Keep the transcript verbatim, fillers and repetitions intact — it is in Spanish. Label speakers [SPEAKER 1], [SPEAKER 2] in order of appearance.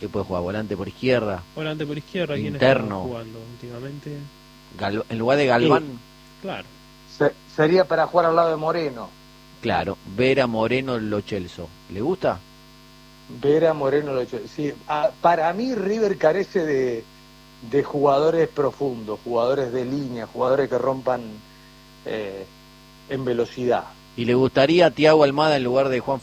[SPEAKER 1] ¿Qué puede jugar? ¿Volante por izquierda?
[SPEAKER 2] Volante por izquierda, ¿quién
[SPEAKER 1] interno,
[SPEAKER 2] está jugando últimamente?
[SPEAKER 1] Gal en lugar de Galván.
[SPEAKER 2] Sí, claro.
[SPEAKER 3] Se sería para jugar al lado de Moreno.
[SPEAKER 1] Claro, Vera, Moreno, Lo Celso. ¿Le gusta?
[SPEAKER 3] Vera, Moreno, Lo Celso. Sí, a, para mí River carece de, de jugadores profundos, jugadores de línea, jugadores que rompan eh, en velocidad.
[SPEAKER 1] ¿Y le gustaría a Thiago Almada en lugar de Juan